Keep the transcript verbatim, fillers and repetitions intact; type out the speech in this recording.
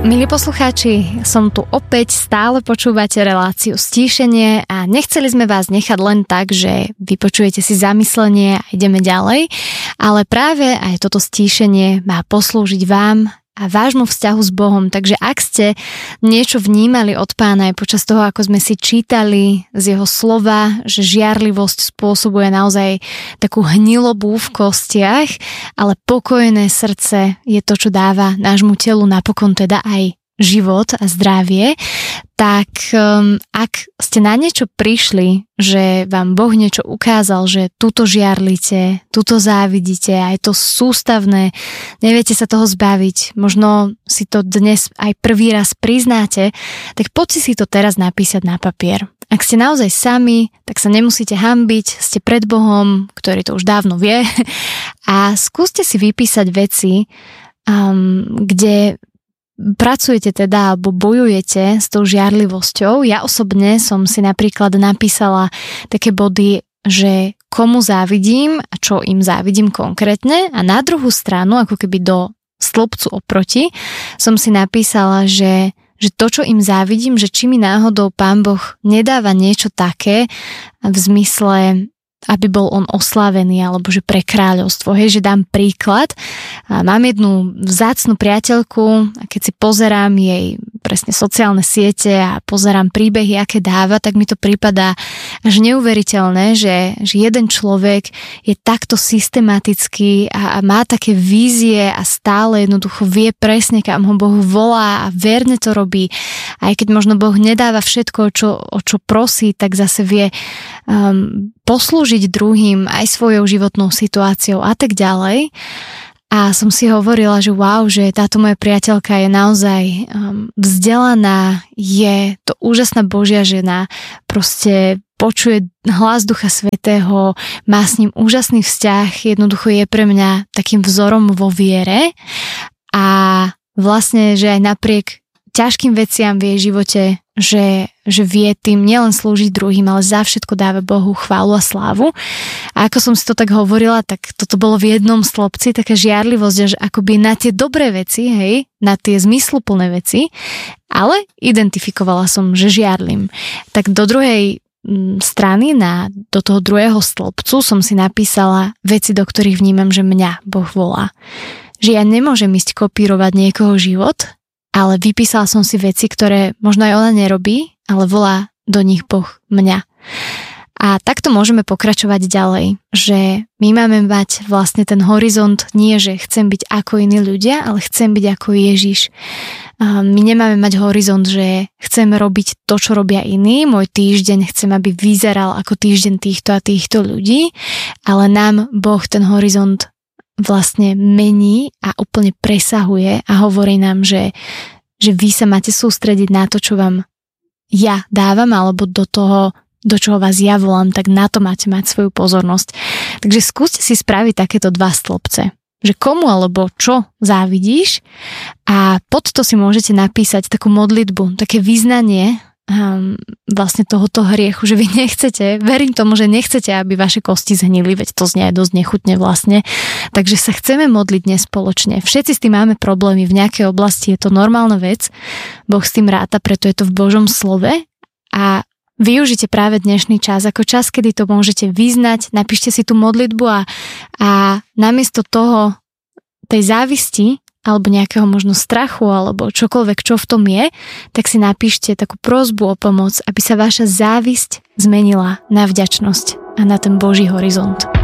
Milí poslucháči, som tu opäť, stále počúvate reláciu Stíšenie a nechceli sme vás nechať len tak, že vypočujete si zamyslenie a ideme ďalej, ale práve aj toto stíšenie má poslúžiť vám a vášmu vzťahu s Bohom. Takže ak ste niečo vnímali od Pána aj počas toho, ako sme si čítali z jeho slova, že žiarlivosť spôsobuje naozaj takú hnilobu v kostiach, ale pokojné srdce je to, čo dáva nášmu telu napokon teda aj život a zdravie, tak um, ak ste na niečo prišli, že vám Boh niečo ukázal, že tuto žiarlite, tuto závidíte, aj to sústavné, neviete sa toho zbaviť, možno si to dnes aj prvý raz priznáte, tak poďte si to teraz napísať na papier. Ak ste naozaj sami, tak sa nemusíte hanbiť, ste pred Bohom, ktorý to už dávno vie, a skúste si vypísať veci, um, kde pracujete teda alebo bojujete s tou žiarlivosťou. Ja osobne som si napríklad napísala také body, že komu závidím a čo im závidím konkrétne, a na druhú stranu, ako keby do stĺpcu oproti, som si napísala, že, že to, čo im závidím, že či mi náhodou Pán Boh nedáva niečo také v zmysle, aby bol on oslávený, alebo že pre kráľovstvo. Hej, že dám príklad. Mám jednu vzácnu priateľku a keď si pozerám jej presne sociálne siete a pozerám príbehy, aké dáva, tak mi to prípada až neuveriteľné, že, že jeden človek je takto systematický a, a má také vízie a stále jednoducho vie presne, kam ho Boh volá a verne to robí. Aj keď možno Boh nedáva všetko, čo, o čo prosí, tak zase vie um, poslúžiť druhým aj svojou životnou situáciou a tak ďalej. A som si hovorila, že wow, že táto moja priateľka je naozaj um, vzdelaná, je to úžasná Božia žena, proste počuje hlas Ducha Svätého, má s ním úžasný vzťah, jednoducho je pre mňa takým vzorom vo viere a vlastne, že aj napriek ťažkým veciam v jej živote, že, že vie tým nielen slúžiť druhým, ale za všetko dáva Bohu chválu a slávu. A ako som si to tak hovorila, tak toto bolo v jednom stĺpci, taká žiarlivosť, že akoby na tie dobré veci, hej, na tie zmysluplné veci, ale identifikovala som, že žiarlim. Tak do druhej strany, na, do toho druhého stĺpcu som si napísala veci, do ktorých vnímam, že mňa Boh volá. Že ja nemôžem ísť kopírovať niekoho život, ale vypísala som si veci, ktoré možno aj ona nerobí, ale volá do nich Boh mňa. A takto môžeme pokračovať ďalej, že my máme mať vlastne ten horizont, nie že chcem byť ako iní ľudia, ale chcem byť ako Ježiš. My nemáme mať horizont, že chcem robiť to, čo robia iní, môj týždeň chcem, aby vyzeral ako týždeň týchto a týchto ľudí, ale nám Boh ten horizont vlastne mení a úplne presahuje a hovorí nám, že, že vy sa máte sústrediť na to, čo vám ja dávam, alebo do toho, do čoho vás ja volám, tak na to máte mať svoju pozornosť. Takže skúste si spraviť takéto dva stĺpce, že komu alebo čo závidíš, a pod to si môžete napísať takú modlitbu, také vyznanie Um, vlastne tohoto hriechu, že vy nechcete, verím tomu, že nechcete, aby vaše kosti zhnili, veď to znie aj dosť nechutne vlastne, takže sa chceme modliť dnes spoločne. Všetci s tým máme problémy v nejakej oblasti, je to normálna vec, Boh s tým ráta, preto je to v Božom slove a využite práve dnešný čas ako čas, kedy to môžete vyznať, napíšte si tú modlitbu a, a namiesto toho tej závisti alebo nejakého možno strachu, alebo čokoľvek, čo v tom je, tak si napíšte takú prosbu o pomoc, aby sa vaša závisť zmenila na vďačnosť a na ten Boží horizont.